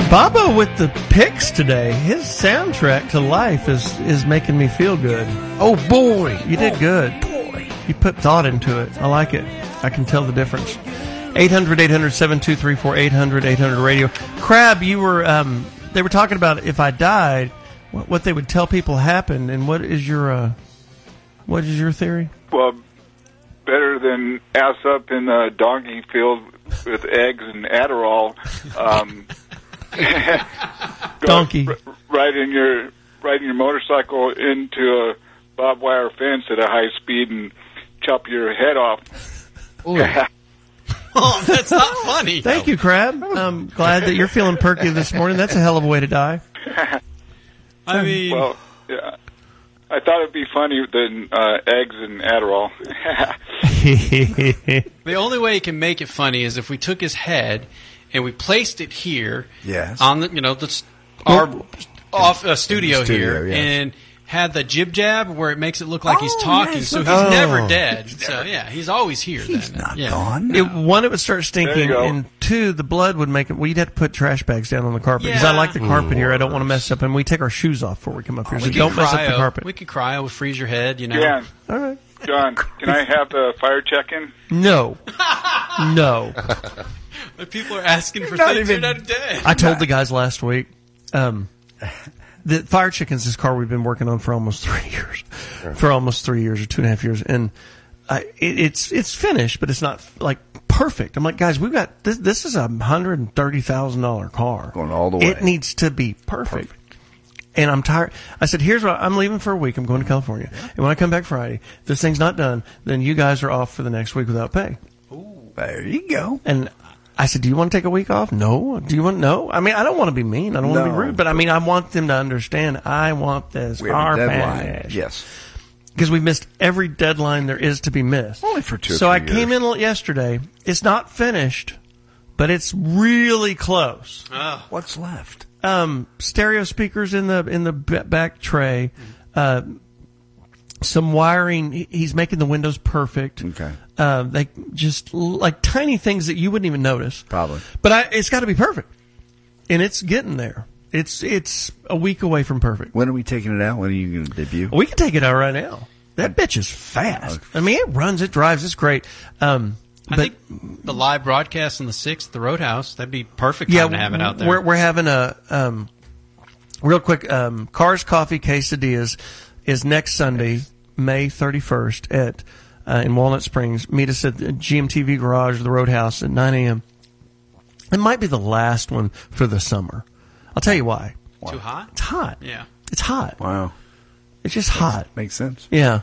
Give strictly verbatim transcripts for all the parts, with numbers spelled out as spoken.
Baba with the picks today. His soundtrack to life is, is making me feel good. Oh, boy. You did oh, good. Boy. You put thought into it. I like it. I can tell the difference. eight hundred, eight hundred, seven two three four, eight hundred, eight hundred radio. Crab, you were, um, they were talking about if I died, what, what they would tell people happened, and what is your, uh, what is your theory? Well, better than ass up in a donkey field with eggs and Adderall. Um, donkey. R- riding your riding your motorcycle into a barbed wire fence at a high speed and chop your head off. Oh, that's not funny. Thank you, Crab. I'm glad that you're feeling perky this morning. That's a hell of a way to die. I mean, well, yeah. I thought it'd be funnier than uh, eggs and Adderall. The only way you can make it funny is if we took his head and we placed it here, yes, on the you know the our off uh, studio, studio here, yes. and had the jib jab where it makes it look like oh, he's talking, yes, so he's oh. never dead. He's so never, yeah, he's always here. He's then. not yeah. gone. It, one, it would start stinking, go. and two, the blood would make it. Well, you'd have to put trash bags down on the carpet because Yeah. I like the carpet here. I don't want to mess up, and we take our shoes off before we come up here, so We don't could mess up the cryo. carpet. We could cryo, we'll freeze your head, you know. Jan, All right. John, can I have the fire check-in? No, no. But people are asking for not things even- you're not dead. I told the guys last week. Um, the Fire Chicken's this car we've been working on for almost three years, for almost three years or two and a half years, and I, it, it's it's finished, but it's not like perfect. I'm like, guys, we've got this. This is a hundred and thirty thousand dollar car, Going all the way. It needs to be perfect. perfect. And I'm tired. I said, here's what I'm leaving for a week. I'm going to California, and when I come back Friday, if this thing's not done, then you guys are off for the next week without pay. Ooh, there you go. And I said, do you want to take a week off? No. Do you want, no? I mean, I don't want to be mean. I don't want to No. be rude. But I mean, I want them to understand I want this We have car a deadline. finished. Yes. Because we missed every deadline there is to be missed. Only for two or So I three came years. in yesterday. It's not finished, but it's really close. Oh. What's left? Um, stereo speakers in the, in the b- back tray. Uh, some wiring. He- He's making the windows perfect. Okay. Uh, they just like tiny things that you wouldn't even notice. Probably. But I, it's got to be perfect, and it's getting there. It's it's a week away from perfect. When are we taking it out? When are you going to debut? We can take it out right now. That bitch is fast. I mean, it runs, it drives, it's great. Um, I but think the live broadcast on the sixth, the Roadhouse, that'd be perfect time yeah, to have it out there. we're we're having a um, real quick um, Cars Coffee Quesadillas is next Sunday, May thirty-first at uh, in Walnut Springs. Meet us at the G M T V Garage, the Roadhouse at nine a.m. It might be the last one for the summer. I'll tell you why. Too hot? It's hot. Yeah. It's hot. Wow. It's just hot. Makes sense. Yeah.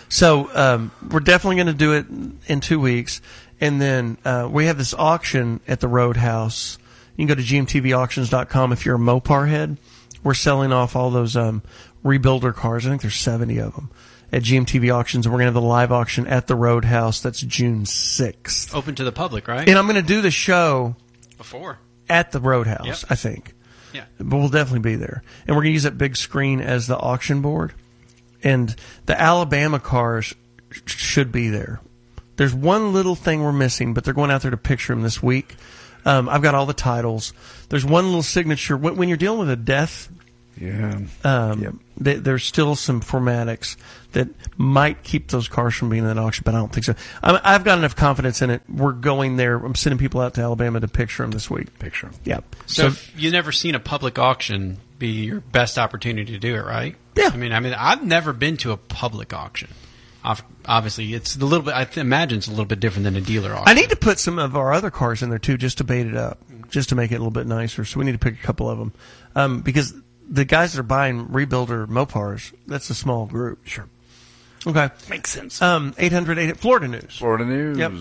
So um, we're definitely going to do it in two weeks. And then uh, we have this auction at the Roadhouse. You can go to G M T V auctions dot com if you're a Mopar head. We're selling off all those um, rebuilder cars. I think there's seventy of them at G M T V Auctions. And we're going to have the live auction at the Roadhouse. That's June sixth. Open to the public, right? And I'm going to do the show Before. at the Roadhouse, Yep. I think. Yeah. But we'll definitely be there. And we're going to use that big screen as the auction board. And the Alabama cars sh- should be there. There's one little thing we're missing, but they're going out there to picture them this week. Um, I've got all the titles. There's one little signature. When, when you're dealing with a death, Yeah. um, Yep. th- there's still some formatics that might keep those cars from being in that auction, but I don't think so. I I've got enough confidence in it. We're going there. I'm sending people out to Alabama to picture them this week. Picture 'em. Yeah. So, if you've never seen a public auction, be your best opportunity to do it, right? Yeah. I mean, I mean, I've never been to a public auction. Ob- Obviously, it's a little bit. I th- imagine it's a little bit different than a dealer auction. I need to put some of our other cars in there too, just to bait it up, just to make it a little bit nicer. So we need to pick a couple of them, um, because the guys that are buying rebuilder Mopars, that's a small group. Sure. Okay. Makes sense. Um, eight hundred eight Florida News. Florida News. Yep.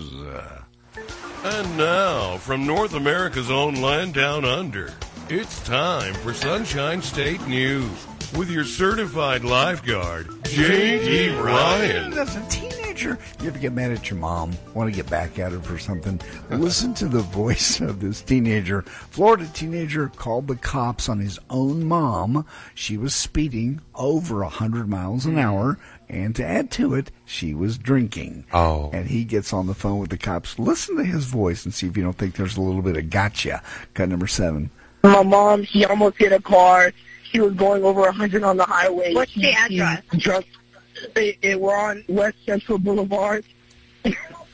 Uh, And now, from North America's own land down under, it's time for Sunshine State News with your certified lifeguard, J D Ryan. As a teenager, you ever get mad at your mom, want to get back at her for something? Listen to the voice of this teenager. Florida teenager called the cops on his own mom. She was speeding over one hundred miles an hour, and to add to it, she was drinking. Oh. And he gets on the phone with the cops. Listen to his voice and see if you don't think there's a little bit of gotcha. Cut number seven. My mom, she almost hit a car. She was going over one hundred on the highway. What's she, the address? She drunk. It, it, we're on West Central Boulevard, and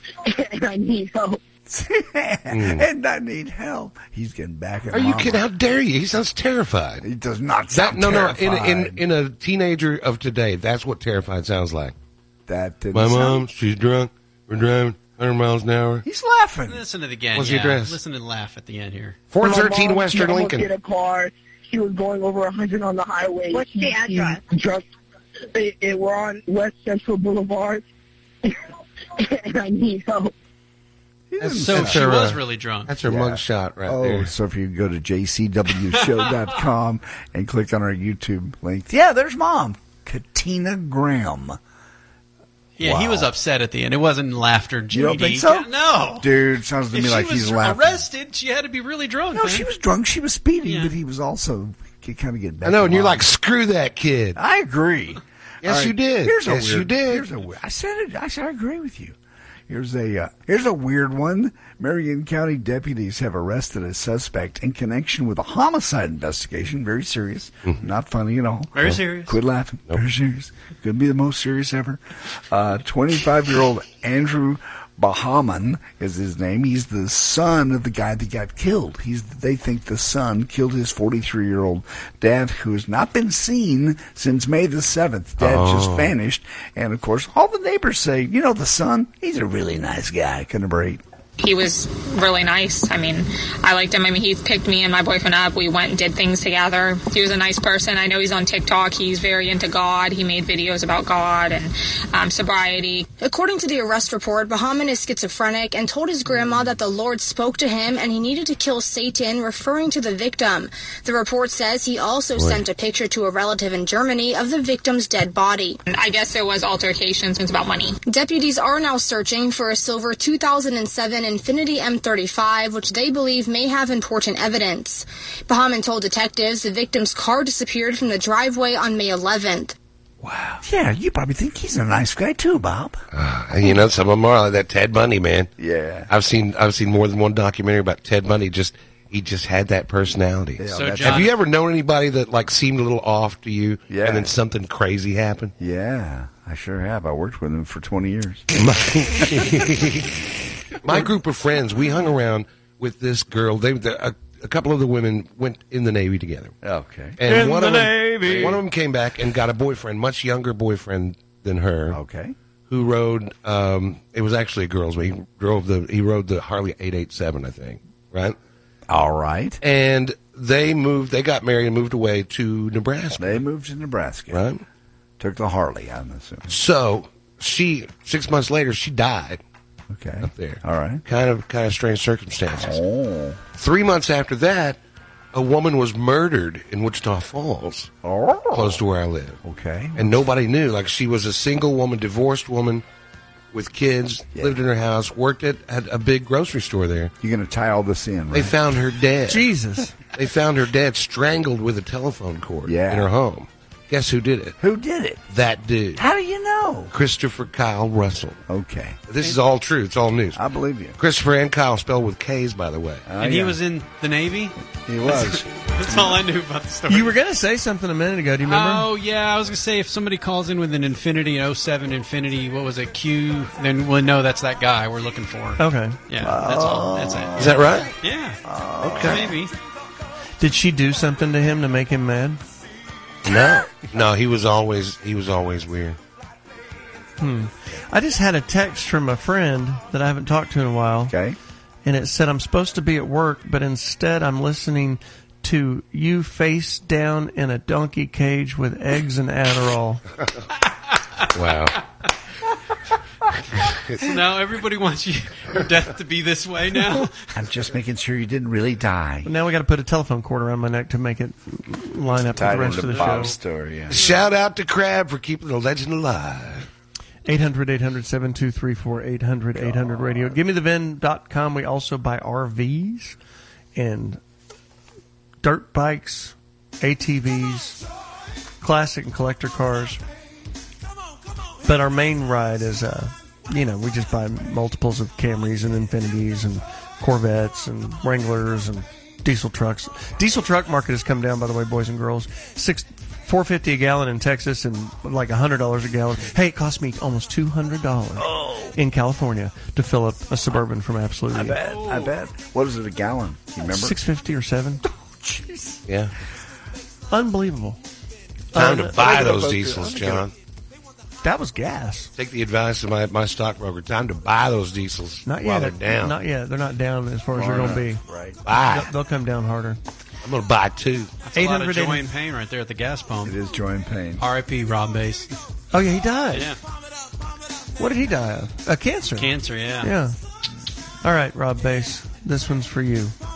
I need help. mm. And I need help. He's getting back at Are you Mama. kidding? How dare you? He sounds terrified. He does not That, sound no, terrified. no. In, in in a teenager of today, that's what terrified sounds like. That didn't My sound- mom, she's drunk. We're driving one hundred miles an hour. He's laughing. Listen to the again. What's the yeah. address? Listen to the laugh at the end here. four My thirteen mom, Western she almost Lincoln. hit a car. She was going over one hundred on the highway. What's she, the address? She drunk. It, it, we're on West Central Boulevard, and I need help. That's, So that's she her, was uh, really drunk. That's her Yeah. mug shot right oh, there. so if you go to j c w show dot com and click on our YouTube link, yeah, there's Mom, Katina Graham. Yeah, he Wow. was upset at the end. It wasn't laughter. J D. You don't think so? No. Dude, sounds to If me she like was he's laughing. arrested, she had to be really drunk. No, man. she was drunk. She was speeding, Yeah. but he was also kind of getting back. I know, to and you're Mom. like, screw that kid. I agree. Yes, All you did. Here's a Yes, weird, you did. Here's a, I said it. I said I agree with you. Here's a uh, here's a weird one. Marion County deputies have arrested a suspect in connection with a homicide investigation. Very serious, not funny at all. Very serious. Quit laughing. Very serious. Could be the most serious ever. Uh, twenty-five-year-old Andrew Bahaman is his name. He's the son of the guy that got killed. He's they think the son killed his forty-three-year-old dad, who has not been seen since May the seventh. Dad Oh. just vanished, and of course, all the neighbors say, you know, the son, he's a really nice guy. Couldn't break. He was really nice. I mean, I liked him. I mean, he picked me and my boyfriend up. We went and did things together. He was a nice person. I know he's on TikTok. He's very into God. He made videos about God and um, sobriety. According to the arrest report, Bahaman is schizophrenic and told his grandma that the Lord spoke to him and he needed to kill Satan, referring to the victim. The report says he also sent a picture to a relative in Germany of the victim's dead body. And I guess there was altercations about money. Deputies are now searching for a silver two thousand seven Infiniti M thirty-five, which they believe may have important evidence. Bahaman told detectives the victim's car disappeared from the driveway on May eleventh. Wow. Yeah, you probably think he's a nice guy too, Bob. Uh, and you know, some of them are like that Ted Bundy, man. Yeah. I've seen I've seen more than one documentary about Ted Bundy. Just he just had that personality. Yeah, So, that's- John- Have you ever known anybody that like seemed a little off to you, Yeah. and then something crazy happened? Yeah, I sure have. I worked with him for twenty years. My group of friends, we hung around with this girl. They, the, a, a couple of the women went in the Navy together, Okay. and In one the of them, Navy. one of them came back and got a boyfriend, much younger boyfriend than her, Okay. who rode. Um, it was actually a girl's. He drove the. He rode the Harley eight eighty-seven, I think. Right. All right. And they moved. They got married and moved away to Nebraska. They moved to Nebraska. Right. Took the Harley, I'm assuming. So she six months later she died Okay. up there. All right. Kind of kind of strange circumstances. Oh. Three months after that, a woman was murdered in Wichita Falls, Oh. close to where I live, Okay. and nobody knew. Like she was a single woman, divorced woman with kids, Yeah. lived in her house, worked at, at a big grocery store there. You're going to tie all this in, They right? found her dead. Jesus. They found her dead, strangled with a telephone cord Yeah. in her home. Guess who did it? Who did it? That dude, How do you know? Christopher Kyle Russell. Okay. This is all true. It's all news. I believe you. Christopher and Kyle spelled with K's, by the way. Oh, and he yeah. was in the Navy? He was. That's all I knew about the story. You were going to say something a minute ago. Do you remember? Oh, yeah. I was going to say if somebody calls in with an Infinity, an oh seven Infinity, what was it, Q, then we'll know that's that guy we're looking for. Okay. Yeah, that's all. That's it. Is that right? Yeah. Okay. Maybe. Did she do something to him to make him mad? No, no. He was always he was always weird. I just had a text from a friend that I haven't talked to in a while. Okay. And it said, I'm supposed to be at work, but instead I'm listening to you face down in a donkey cage with eggs and Adderall. Wow. So now everybody wants you, your death to be this way now? I'm just making sure you didn't really die. But now we got to put a telephone cord around my neck to make it line up with the rest of the Bob's show. story, yeah. Shout out to Crab for keeping the legend alive. eight hundred, eight hundred, seven two three four, eight hundred, eight hundred radio. Give me the vin dot com. We also buy R Vs and dirt bikes, A T Vs, classic and collector cars. But our main ride is, uh, you know, we just buy multiples of Camrys and Infinities and Corvettes and Wranglers and diesel trucks. Diesel truck market has come down, by the way, boys and girls. Six, four fifty a gallon in Texas and like a hundred dollars a gallon. Hey, it cost me almost two hundred dollars oh. in California to fill up a Suburban from Absolute. I bet. I bet. What is it a gallon? You remember? Six fifty or seven. Oh, jeez. Yeah. Unbelievable. Time uh, to buy those diesels, John. That was gas. Take the advice of my, my stockbroker. Time to buy those diesels Not while yet. they're down. Not yet. They're not down as far as they're going to be. Right. Buy. They'll, they'll come down harder. I'm going to buy two. That's a lot of joy and pain right there at the gas pump. It is joy and pain. R I P Rob Bass. Oh, yeah, he died. Yeah. What did he die of? Uh, cancer. Cancer, yeah. Yeah. All right, Rob Bass. This one's for you.